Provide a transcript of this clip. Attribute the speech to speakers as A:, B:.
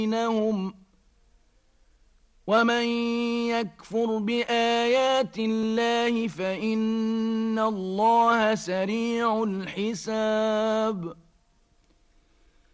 A: بينهم ومن يكفر بآيات الله فإن الله سريع الحساب